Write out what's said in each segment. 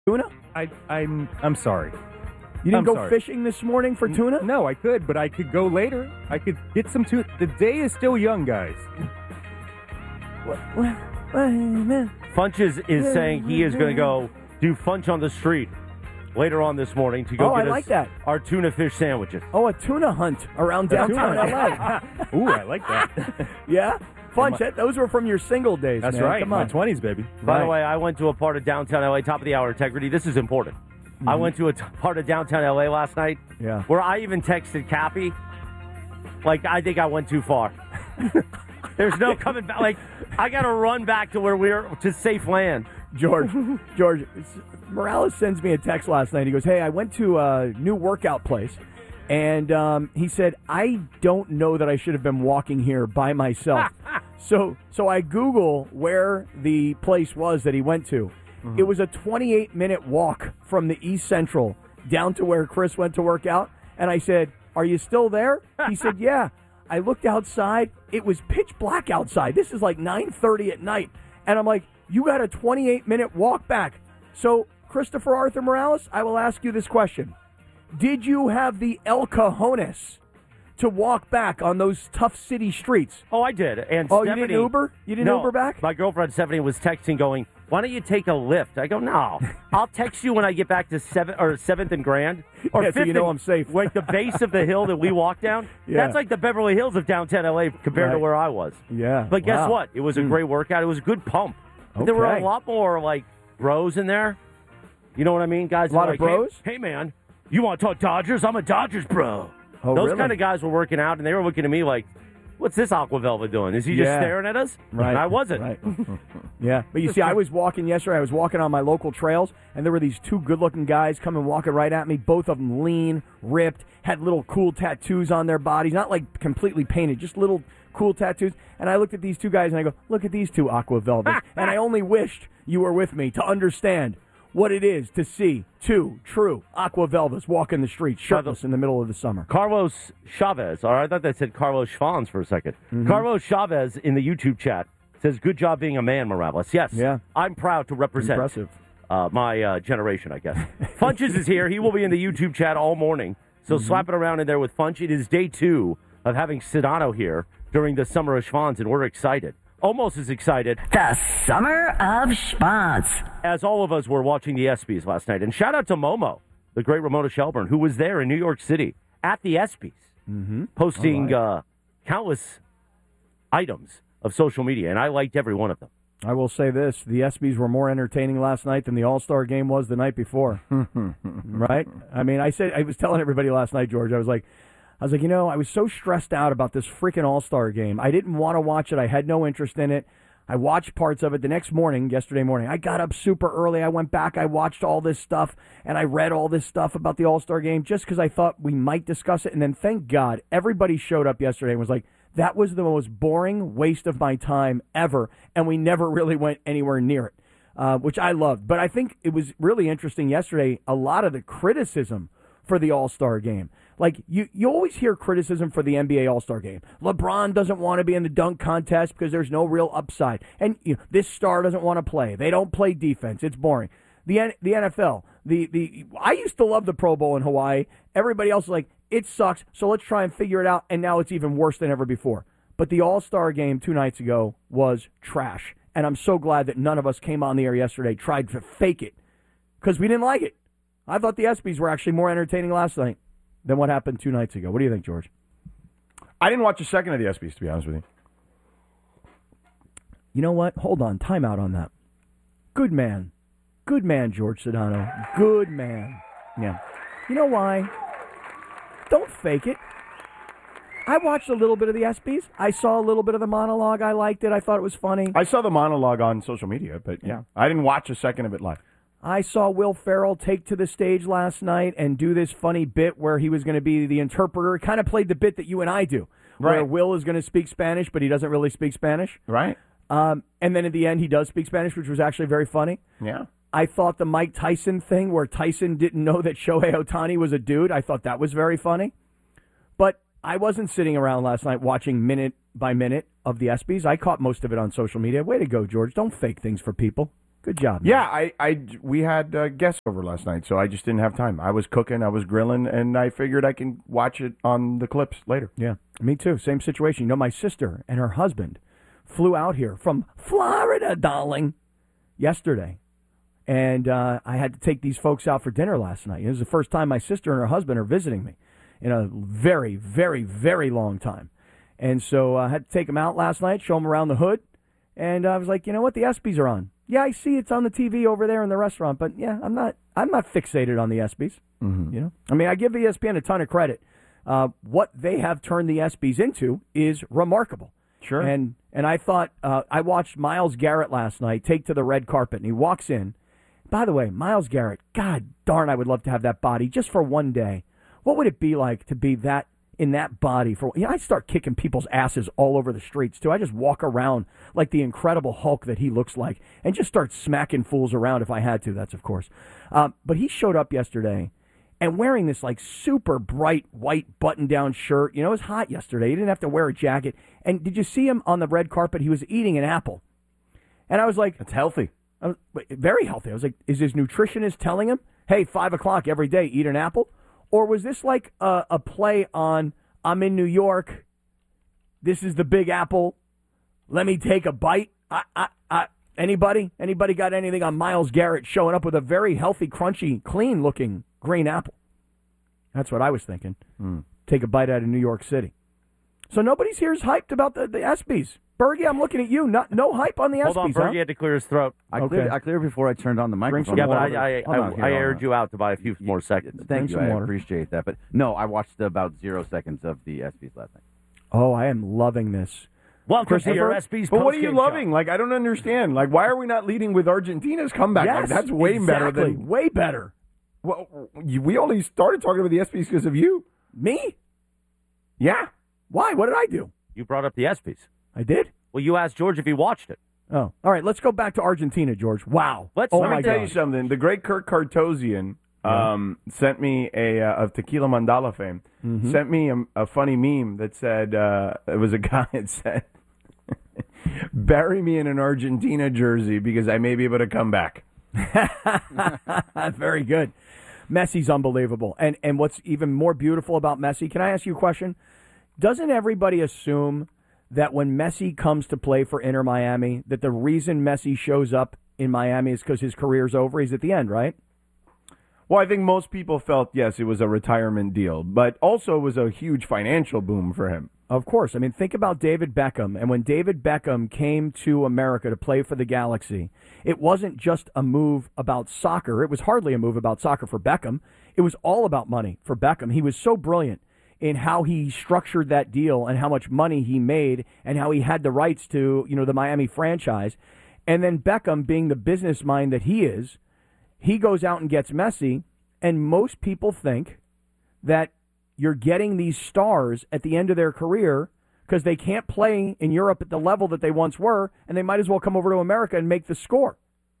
Tuna? I'm sorry. You didn't I'm go sorry. fishing this morning for tuna? No, I could, but I could go later. I could get some tuna. The day is still young, guys. What, man. Funches is saying he is going to go do Funch on the street later on this morning to go Oh, get I like us that. our tuna fish sandwiches. Oh, a tuna hunt around downtown LA. Ooh, I like that. Yeah? Funch, those were from your single days, That's man. right. Come My on. 20s, baby. By the Right. way, I went to a part of downtown LA, top of the hour integrity. This is important. I went to a part of downtown LA last night Yeah. where I even texted Cappy, like, I think I went too far. There's no coming back. Like, I got to run back to where we're to safe land. George, Morales sends me a text last night. He goes, hey, I went to a new workout place, and he said, I don't know that I should have been walking here by myself. So I Google where the place was that he went to. It was a 28-minute walk from the East Central down to where Chris went to work out. And I said, are you still there? He said, yeah. I looked outside. It was pitch black outside. This is like 9:30 at night. And I'm like, you got a 28-minute walk back. So, Christopher Arthur Morales, I will ask you this question. Did you have the El Cajones to walk back on those tough city streets? Oh, I did. And Oh, Stephanie, you didn't Uber? You didn't Uber back? My girlfriend Stephanie was texting, going, "Why don't you take a Lyft?" I go, "No, I'll text you when I get back to 7th and Grand, or Yeah, so 5th you know and- I'm safe. Like the base of the hill that we walk down. Yeah. That's like the Beverly Hills of downtown LA compared to Right. where I was. Yeah. But guess Wow. what? It was a great workout. It was a good pump. There were a Okay. lot more like bros in there. You know what I mean, guys? A lot They're of like, bros? Hey, man, you want to talk Dodgers? I'm a Dodgers bro. Oh, Those really? kind of guys were working out, and they were looking at me like, "What's this Aqua Velva doing? Is he just Yeah. staring at us?" Right. And I wasn't. Right. Yeah. But you see, I was walking yesterday. I was walking on my local trails, and there were these two good-looking guys coming walking right at me. Both of them lean, ripped, had little cool tattoos on their bodies. Not like completely painted, just little cool tattoos. And I looked at these two guys, and I go, look at these two Aqua Velvas. And I only wished you were with me to understand what it is to see two true Aqua Velvas walking the streets shirtless in the middle of the summer. Carlos Chavez, or I thought that said Carlos Schwanz for a 2nd. Mm-hmm. Carlos Chavez in the YouTube chat says, "Good job being a man, Morales." Yes, Yeah. I'm proud to represent Impressive. my generation, I guess. Funches is here. He will be in the YouTube chat all morning, so Mm-hmm. slap it around in there with Funch. It is day 2 of having Sedano here during the Summer of Schwanz, and we're excited. Almost as excited The Summer of Schwanz. as all of us were watching the ESPYs last night. And shout out to Momo, the great Ramona Shelburne, who was there in New York City at the ESPYs, posting countless items of social media, and I liked every one of them. I will say this, the ESPYs were more entertaining last night than the All-Star game was the night before. Right? I mean, I was telling everybody last night, George, I was like, you know, I was so stressed out about this freaking All-Star game. I didn't want to watch it. I had no interest in it. I watched parts of it the next morning, yesterday morning. I got up super early. I went back. I watched all this stuff, and I read all this stuff about the All-Star game just because I thought we might discuss it. And then, thank God, everybody showed up yesterday and was like, that was the most boring waste of my time ever, and we never really went anywhere near it, which I loved. But I think it was really interesting yesterday, a lot of the criticism for the All-Star game. Like, you always hear criticism for the NBA All-Star game. LeBron doesn't want to be in the dunk contest because there's no real upside. And this star doesn't want to play. They don't play defense. It's boring. The NFL, I used to love the Pro Bowl in Hawaii. Everybody else is like, it sucks, so let's try and figure it out, and now it's even worse than ever before. But the All-Star game 2 nights ago was trash, and I'm so glad that none of us came on the air yesterday, tried to fake it, because we didn't like it. I thought the ESPYs were actually more entertaining last night than what happened 2 nights ago. What do you think, George? I didn't watch a second of the ESPYs, to be honest with you. You know what? Hold on. Time out on that. Good man. Good man, George Sedano. Good man. Yeah. You know why? Don't fake it. I watched a little bit of the ESPYs. I saw a little bit of the monologue. I liked it. I thought it was funny. I saw the monologue on social media, but yeah, I didn't watch a second of it live. I saw Will Ferrell take to the stage last night and do this funny bit where he was going to be the interpreter. He kind of played the bit that you and I do, where Right. Will is going to speak Spanish, but he doesn't really speak Spanish. Right? And then at the end, he does speak Spanish, which was actually very funny. Yeah. I thought the Mike Tyson thing where Tyson didn't know that Shohei Ohtani was a dude, I thought that was very funny. But I wasn't sitting around last night watching minute by minute of the ESPYs. I caught most of it on social media. Way to go, George. Don't fake things for people. Good job. Yeah, we had guests over last night, so I just didn't have time. I was cooking, I was grilling, and I figured I can watch it on the clips later. Yeah, me too. Same situation. You know, my sister and her husband flew out here from Florida, darling, yesterday. And I had to take these folks out for dinner last night. It was the first time my sister and her husband are visiting me in a very, very, very long time. And so I had to take them out last night, show them around the hood. And I was like, you know what? The ESPYs are on. Yeah, I see it's on the TV over there in the restaurant, but yeah, I'm not fixated on the ESPYs. Mm-hmm. You know, I mean, I give ESPN a ton of credit. What they have turned the ESPYs into is remarkable. Sure. And I thought I watched Myles Garrett last night take to the red carpet, and he walks in. By the way, Myles Garrett, God darn, I would love to have that body just for one day. What would it be like to be that in that body for? You know, I'd start kicking people's asses all over the streets too. I just walk around like the Incredible Hulk that he looks like, and just start smacking fools around if I had to. That's of course. But he showed up yesterday, and wearing this like super bright white button-down shirt. You know, it was hot yesterday. He didn't have to wear a jacket. And did you see him on the red carpet? He was eating an apple, and I was like, It's healthy. very healthy. I was like, is his nutritionist telling him, hey, 5 o'clock every day, eat an apple? Or was this like a play on, I'm in New York, this is the Big Apple, let me take a bite? Anybody got anything on Myles Garrett showing up with a very healthy, crunchy, clean-looking green apple? That's what I was thinking. Take a bite out of New York City. So nobody's here is hyped about the ESPYs. Bergie, I'm looking at you. No hype on the ESPYs. Hold on, Bergie had to clear his throat. I cleared before I turned on the microphone. Yeah, but I aired you out to buy a few more seconds. Thank you. I appreciate that. But no, I watched about 0 seconds of the ESPYs last night. Oh, I am loving this. Welcome to your ESPYs. But what are you postgame loving? show. Like, I don't understand. Like, why are we not leading with Argentina's comeback? Yes, Like, that's way better than. way better. Well, we only started talking about the ESPYs because of you. Me? Yeah. Why? What did I do? You brought up the ESPYs. I did? Well, you asked George if he watched it. Oh, all right. Let's go back to Argentina, George. Wow. Let me tell you something. The great Kirk Kartosian sent me of Tequila Mandala fame, sent me a funny meme that said, it was a guy that said, bury me in an Argentina jersey because I may be able to come back. Very good. Messi's unbelievable. And what's even more beautiful about Messi, can I ask you a question? Doesn't everybody assume that when Messi comes to play for Inter Miami, that the reason Messi shows up in Miami is because his career's over? He's at the end, right? Well, I think most people felt, yes, it was a retirement deal, but also it was a huge financial boom for him. Of course. I mean, think about David Beckham. And when David Beckham came to America to play for the Galaxy, it wasn't just a move about soccer. It was hardly a move about soccer for Beckham. It was all about money for Beckham. He was so brilliant in how he structured that deal and how much money he made and how he had the rights to, you know, the Miami franchise. And then Beckham, being the business mind that he is, he goes out and gets Messi, and most people think that you're getting these stars at the end of their career because they can't play in Europe at the level that they once were, and they might as well come over to America and make the score.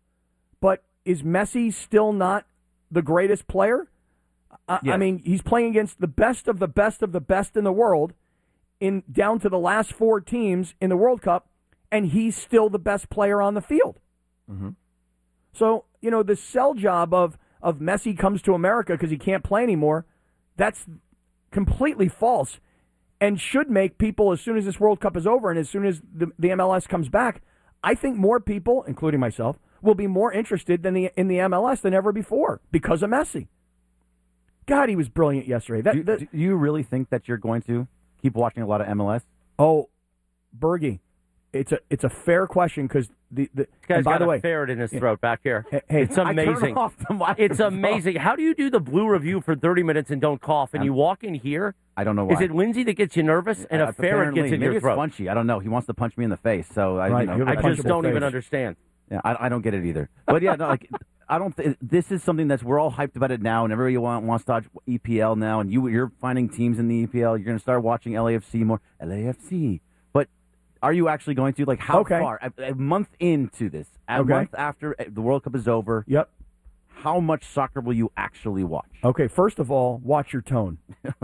But is Messi still not the greatest player? Yes. I mean, he's playing against the best of the best of the best in the world, down to the last 4 teams in the World Cup, and he's still the best player on the field. Mm-hmm. So, you know, the sell job of Messi comes to America because he can't play anymore, that's completely false and should make people, as soon as this World Cup is over and as soon as the MLS comes back, I think more people, including myself, will be more interested in the MLS than ever before because of Messi. God, he was brilliant yesterday. Do you really think that you're going to keep watching a lot of MLS? Oh, Bergie, it's a fair question because This guy's by got the way, a ferret in his throat back here. Hey, it's amazing. It's amazing. How do you do the Blue Review for 30 minutes and don't cough, and you walk in here? I don't know why. Is it Lindsay that gets you nervous and a ferret gets in maybe your throat? It's punchy. I don't know. He wants to punch me in the face, so I just don't even understand. Yeah, I don't get it either. But yeah, no, like I don't. This is something that's we're all hyped about it now, and everybody wants to watch EPL now, and you're finding teams in the EPL. You're going to start watching LAFC more. LAFC. But are you actually going to? Like, how far? A month into this, a month after the World Cup is over. Yep. How much soccer will you actually watch? Okay, first of all, watch your tone.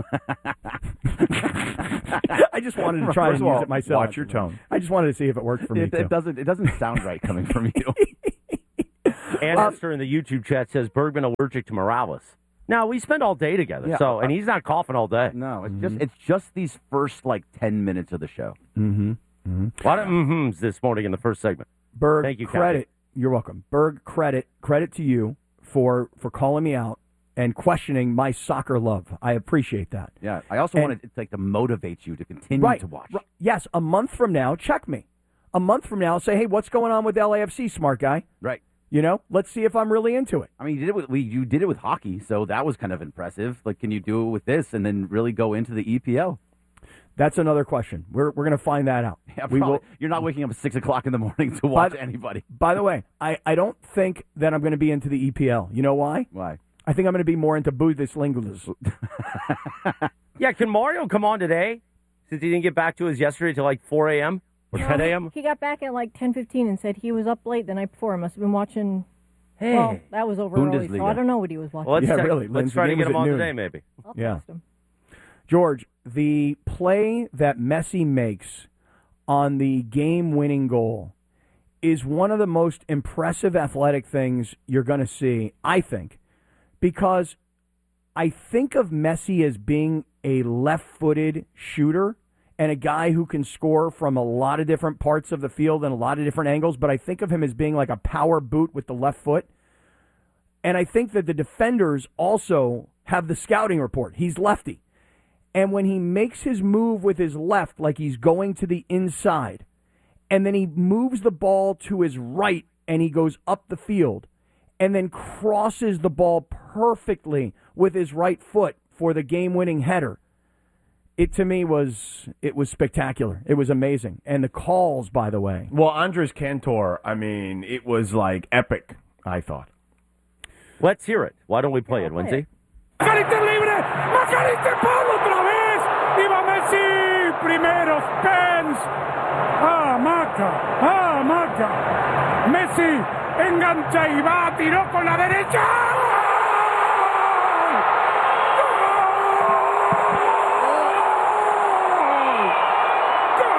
I just wanted to try and use it myself. Watch your tone. I just wanted to see if it worked for me. It doesn't sound right coming from you. Esther in the YouTube chat says Bergman allergic to Morales. Now, we spend all day together, Yeah. and he's not coughing all day. No, it's just these first 10 minutes of the show. A lot of mm-hms this morning in the first segment. Berg, Thank you, credit. You're welcome. Berg, credit to you for calling me out and questioning my soccer love. I appreciate that. Yeah, I also wanted to motivate you to continue to watch. Right. Yes, a month from now, check me. A month from now, say, hey, what's going on with LAFC, smart guy? Right. Let's see if I'm really into it. I mean, you did it with hockey, so that was kind of impressive. Can you do it with this and then really go into the EPL? That's another question. We're going to find that out. Yeah, you're not waking up at 6 o'clock in the morning to watch anybody. By the way, I don't think that I'm going to be into the EPL. You know why? Why? I think I'm going to be more into Bundesliga. Yeah, can Mario come on today since he didn't get back to us yesterday till 4 a.m. or 10 a.m.? He got back at 10:15 and said he was up late the night before. Must have been watching. Hey. Well, that was over early, so Bundesliga. I don't know what he was watching. Well, really. Let's Lindsay, try to game get was him at on noon. today, maybe. I'll Yeah. text him. George, the play that Messi makes on the game-winning goal is one of the most impressive athletic things you're going to see, I think, because I think of Messi as being a left-footed shooter and a guy who can score from a lot of different parts of the field and a lot of different angles, but I think of him as being like a power boot with the left foot. And I think that the defenders also have the scouting report. He's lefty. And when he makes his move with his left, like he's going to the inside, and then he moves the ball to his right and he goes up the field, and then crosses the ball perfectly with his right foot for the game-winning header, it to me was spectacular. It was amazing. And the calls, by the way. Well, Andres Cantor, I mean, it was epic, I thought. Let's hear it. Why don't we play it, Lindsay? McAllister libre, McAllister Pablo otra vez, y va Messi, primero Spence, Maca, Messi engancha y va, tiró con la derecha.